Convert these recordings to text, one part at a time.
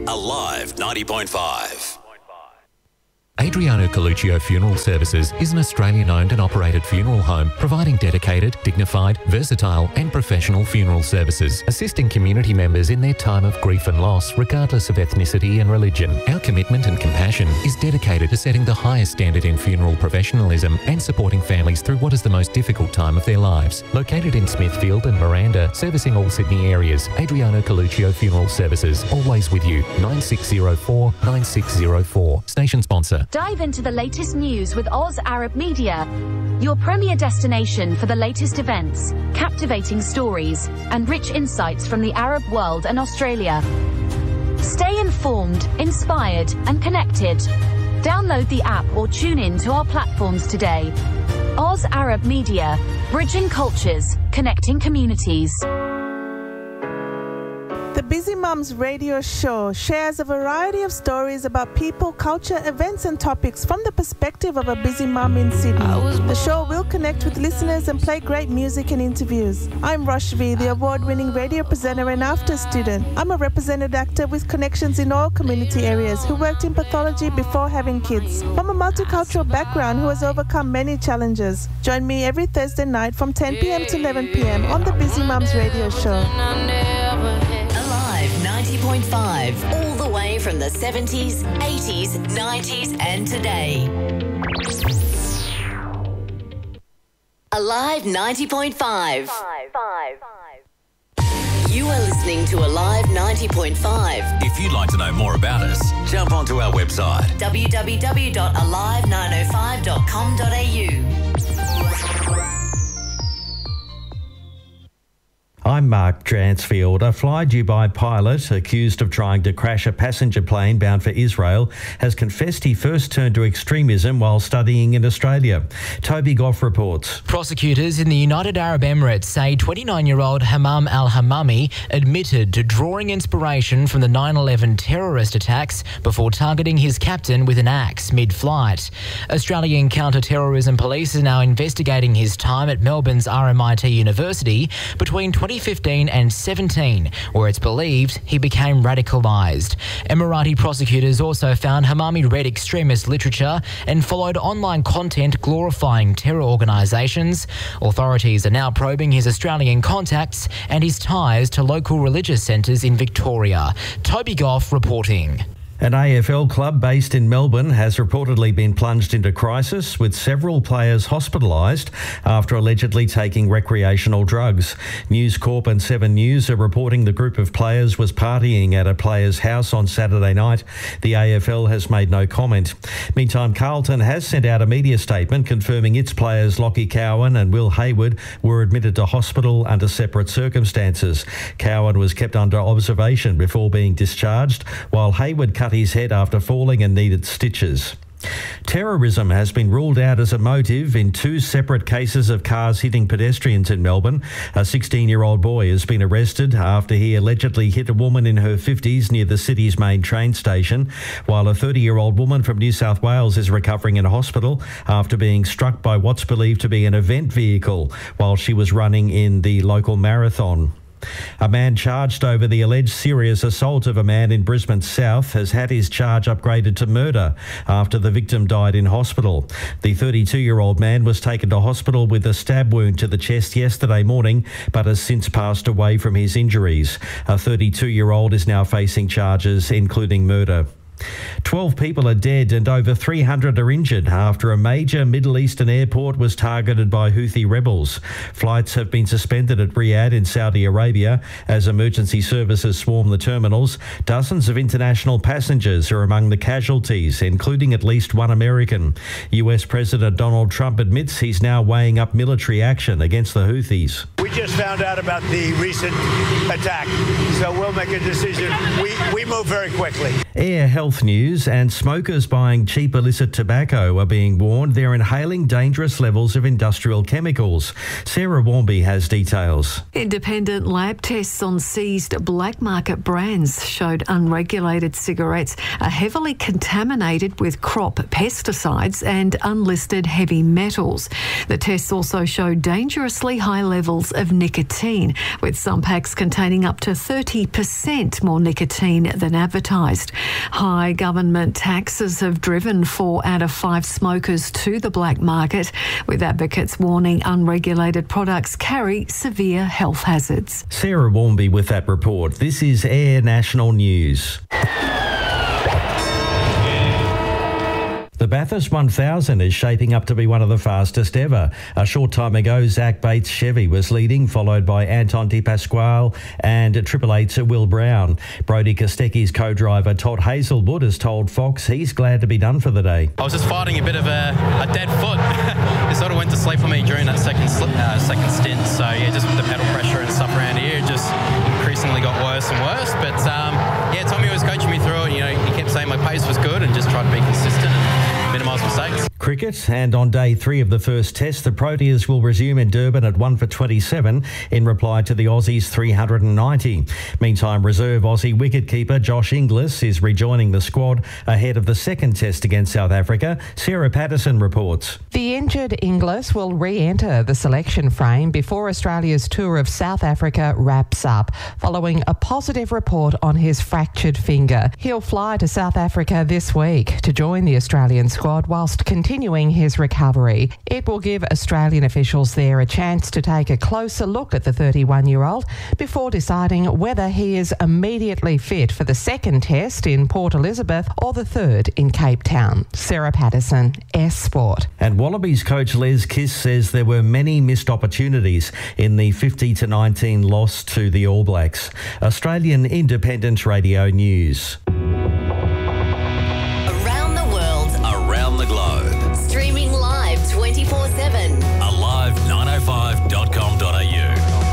Alive 90.5. Adriano Coluccio Funeral Services is an Australian-owned and operated funeral home providing dedicated, dignified, versatile and professional funeral services, assisting community members in their time of grief and loss regardless of ethnicity and religion. Our commitment and compassion is dedicated to setting the highest standard in funeral professionalism and supporting families through what is the most difficult time of their lives. Located in Smithfield and Miranda, servicing all Sydney areas, Adriano Coluccio Funeral Services, always with you. 9604 9604. Station sponsor. Dive into the latest news with Oz Arab Media, your premier destination for the latest events, captivating stories, and rich insights from the Arab world and Australia. Stay informed, inspired, and connected. Download the app or tune in to our platforms today. Oz Arab Media, bridging cultures, connecting communities. The Busy Mums radio show shares a variety of stories about people, culture, events and topics from the perspective of a busy mum in Sydney. The show will connect with listeners and play great music and interviews. I'm Roshvi, the award-winning radio presenter and after student. I'm a represented actor with connections in all community areas who worked in pathology before having kids. From a multicultural background who has overcome many challenges. Join me every Thursday night from 10 p.m. to 11 p.m. on the Busy Mums radio show. 90.5, all the way from the 70s, 80s, 90s and today. Alive 90.5. You are listening to Alive 90.5. If you'd like to know more about us, jump onto our website www.alive905.com.au. I'm Mark Dransfield. A fly Dubai pilot accused of trying to crash a passenger plane bound for Israel has confessed he first turned to extremism while studying in Australia. Toby Goff reports. Prosecutors in the United Arab Emirates say 29-year-old Hammam al-Hammami admitted to drawing inspiration from the 9/11 terrorist attacks before targeting his captain with an axe mid-flight. Australian counter-terrorism police are now investigating his time at Melbourne's RMIT University between 2015 and 17, where it's believed he became radicalised. Emirati prosecutors also found Hammami read extremist literature and followed online content glorifying terror organisations. Authorities are now probing his Australian contacts and his ties to local religious centres in Victoria. Toby Goff reporting. An AFL club based in Melbourne has reportedly been plunged into crisis, with several players hospitalised after allegedly taking recreational drugs. News Corp and 7 News are reporting the group of players was partying at a player's house on Saturday night. The AFL has made no comment. Meantime, Carlton has sent out a media statement confirming its players Lockie Cowan and Will Hayward were admitted to hospital under separate circumstances. Cowan was kept under observation before being discharged, while Hayward cut his head after falling and needed stitches. Terrorism has been ruled out as a motive in 2 separate cases of cars hitting pedestrians in Melbourne. A 16-year-old boy has been arrested after he allegedly hit a woman in her 50s near the city's main train station, while a 30-year-old woman from New South Wales is recovering in a hospital after being struck by what's believed to be an event vehicle while she was running in the local marathon. A man charged over the alleged serious assault of a man in Brisbane South has had his charge upgraded to murder after the victim died in hospital. The 32-year-old man was taken to hospital with a stab wound to the chest yesterday morning, but has since passed away from his injuries. A 32-year-old is now facing charges, including murder. 12 people are dead and over 300 are injured after a major Middle Eastern airport was targeted by Houthi rebels. Flights have been suspended at Riyadh in Saudi Arabia as emergency services swarm the terminals. Dozens of international passengers are among the casualties, including at least one American. US President Donald Trump admits he's now weighing up military action against the Houthis. We just found out about the recent attack, so we'll make a decision. We move very quickly. Air Health health news, and smokers buying cheap illicit tobacco are being warned they're inhaling dangerous levels of industrial chemicals. Sarah Warmby has details. Independent lab tests on seized black market brands showed unregulated cigarettes are heavily contaminated with crop pesticides and unlisted heavy metals. The tests also showed dangerously high levels of nicotine, with some packs containing up to 30% more nicotine than advertised. High government taxes have driven 4 out of 5 smokers to the black market, with advocates warning unregulated products carry severe health hazards. Sarah Warmby with that report. This is Air National News. The Bathurst 1000 is shaping up to be one of the fastest ever. A short time ago, Zach Bates Chevy was leading, followed by Anton Di Pasquale and 888's Will Brown. Brodie Kostecki's co-driver Todd Hazelwood has told Fox he's glad to be done for the day. I was just fighting a bit of a dead foot. It sort of went to sleep for me during that second stint. So yeah, just with the pedal pressure and stuff around here, it just increasingly got worse and worse. But yeah, Tommy was coaching me through it. You know, he kept saying my pace was good and just tried to be consistent and minimise mistakes. Cricket, and on day 3 of the first test, the Proteas will resume in Durban at 1 for 27 in reply to the Aussies' 390. Meantime, reserve Aussie wicketkeeper Josh Inglis is rejoining the squad ahead of the second test against South Africa. Sarah Patterson reports. The injured Inglis will re-enter the selection frame before Australia's tour of South Africa wraps up, following a positive report on his fractured finger. He'll fly to South Africa this week to join the Australian squad whilst continuing his recovery. It will give Australian officials there a chance to take a closer look at the 31-year-old before deciding whether he is immediately fit for the second test in Port Elizabeth or the third in Cape Town. Sarah Patterson, S Sport. And Wallabies coach Les Kiss says there were many missed opportunities in the 50-19 loss to the All Blacks. Australian Independent Radio News. Streaming live 24/7. Alive905.com.au.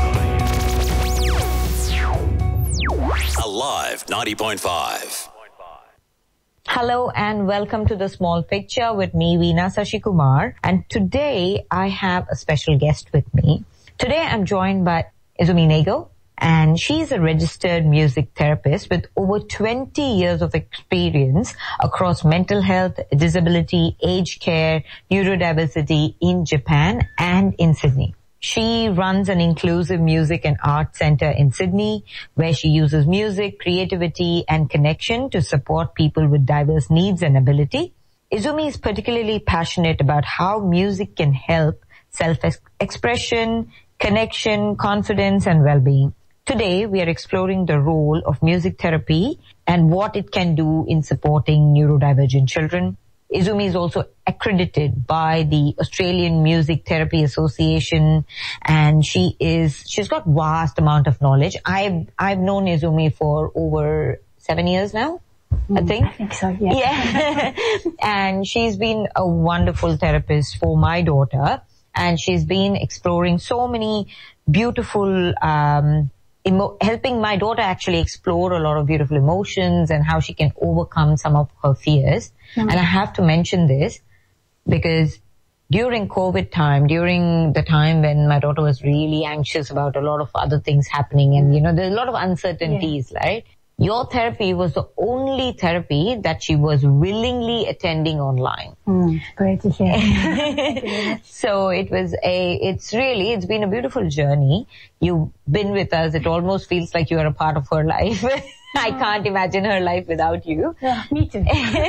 Alive 90.5. Hello and welcome to The Small Picture with me, Veena Sasikumar. And today I have a special guest with me. Today I'm joined by Izumi Nego, and she's a registered music therapist with over 20 years of experience across mental health, disability, aged care, neurodiversity in Japan and in Sydney. She runs an inclusive music and art center in Sydney, where she uses music, creativity, and connection to support people with diverse needs and ability. Izumi is particularly passionate about how music can help self-expression, connection, confidence, and well-being. Today, we are exploring the role of music therapy and what it can do in supporting neurodivergent children. Izumi is also accredited by the Australian Music Therapy Association, and she's got vast amount of knowledge. I've known Izumi for over 7 years now, I think. I think so, yeah. And she's been a wonderful therapist for my daughter, and she's been exploring so many beautiful helping my daughter actually explore a lot of beautiful emotions and how she can overcome some of her fears. And I have to mention this because during COVID time, during the time when my daughter was really anxious about a lot of other things happening and, you know, there's a lot of uncertainties, right? Your therapy was the only therapy that she was willingly attending online. Great to hear. So it's been a beautiful journey. You've been with us. It almost feels like you are a part of her life. I can't imagine her life without you. Yeah, me too.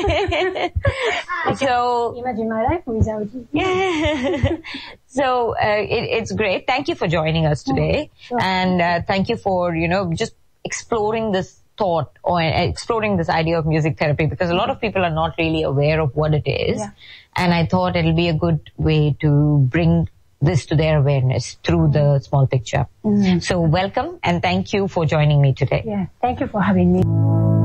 So imagine my life without you. So it's great. Thank you for joining us today. Sure. And thank you for, just exploring this thought or exploring this idea of music therapy, because a lot of people are not really aware of what it is. Yeah. And I thought it'll be a good way to bring this to their awareness through the small picture. So welcome and thank you for joining me today. Yeah, thank you for having me.